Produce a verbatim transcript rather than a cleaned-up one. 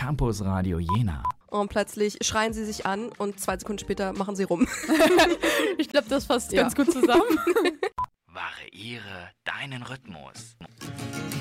Campus Radio Jena. Und plötzlich schreien sie sich an und zwei Sekunden später machen sie rum. Ich glaube, das fasst Ja. ganz gut zusammen. Variiere deinen Rhythmus.